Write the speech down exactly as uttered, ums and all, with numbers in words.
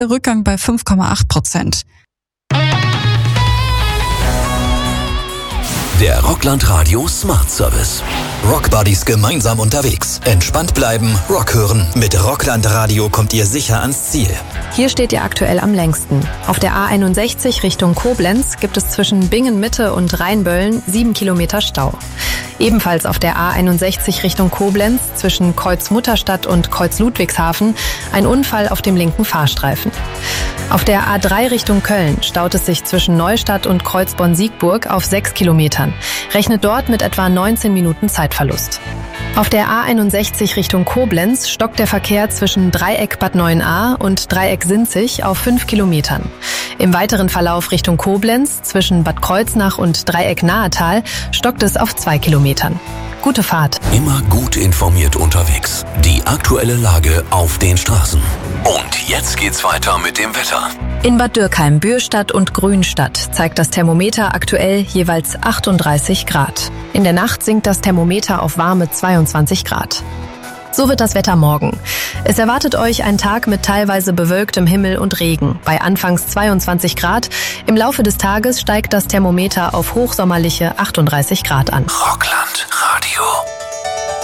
Rückgang bei fünf Komma acht Prozent. Der Rockland Radio Smart Service. Rockbuddies gemeinsam unterwegs. Entspannt bleiben, Rock hören. Mit Rockland Radio kommt ihr sicher ans Ziel. Hier steht ihr aktuell am längsten. Auf der A einundsechzig Richtung Koblenz gibt es zwischen Bingen-Mitte und Rheinböllen sieben Kilometer Stau. Ebenfalls auf der A einundsechzig Richtung Koblenz zwischen Kreuz-Mutterstadt und Kreuz-Ludwigshafen ein Unfall auf dem linken Fahrstreifen. Auf der A drei Richtung Köln staut es sich zwischen Neustadt und Kreuzborn-Siegburg auf sechs Kilometern. Rechnet dort mit etwa neunzehn Minuten Zeitverlust. Auf der A einundsechzig Richtung Koblenz stockt der Verkehr zwischen Dreieck Bad Neuenahr und Dreieck Sinzig auf fünf Kilometern. Im weiteren Verlauf Richtung Koblenz zwischen Bad Kreuznach und Dreieck Nahetal stockt es auf zwei Kilometern. Gute Fahrt. Immer gut informiert unterwegs. Die aktuelle Lage auf den Straßen. Und jetzt geht's weiter mit dem Wetter. In Bad Dürkheim, Bürstadt und Grünstadt zeigt das Thermometer aktuell jeweils achtunddreißig Grad. In der Nacht sinkt das Thermometer auf warme zweiundzwanzig Grad. So wird das Wetter morgen. Es erwartet euch ein Tag mit teilweise bewölktem Himmel und Regen. Bei anfangs zweiundzwanzig Grad. Im Laufe des Tages steigt das Thermometer auf hochsommerliche achtunddreißig Grad an. Rockland